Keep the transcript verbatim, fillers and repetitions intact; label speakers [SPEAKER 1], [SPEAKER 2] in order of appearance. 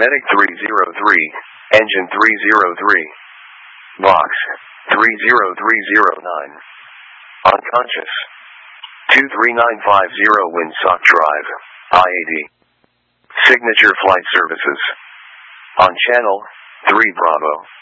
[SPEAKER 1] Medic three zero three, Engine three zero three. Box three zero three zero nine. Unconscious. two three nine five zero Windsock Drive, I A D. Signature Flight Services. On Channel three Bravo.